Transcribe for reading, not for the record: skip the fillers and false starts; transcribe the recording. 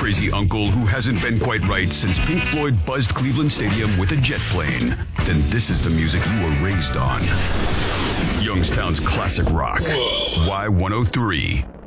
crazy uncle who hasn't been quite right since Pink Floyd buzzed Cleveland Stadium with a jet plane, then this is the music you were raised on. Youngstown's classic rock. Y103.